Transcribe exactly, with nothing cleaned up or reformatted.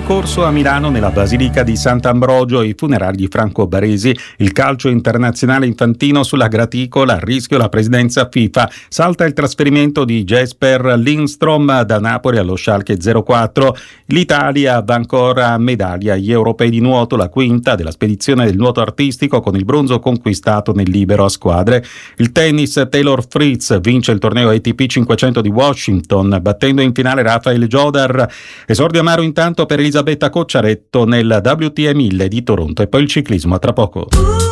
corso a Milano nella Basilica di Sant'Ambrogio, i funerali di Franco Baresi, il calcio internazionale infantino sulla graticola, a rischio la presidenza FIFA, salta il trasferimento di Jesper Lindstrom da Napoli allo Schalke zero quattro, l'Italia va ancora a medaglia agli europei di nuoto, la quinta della spedizione del nuoto artistico con il bronzo conquistato nel libero a squadre. Il tennis, Taylor Fritz vince il torneo A T P cinquecento di Washington battendo in finale Rafael Jodar. Esordio amaro intanto per Elisabetta Cocciaretto nel W T E mille di Toronto. E poi il ciclismo, a tra poco.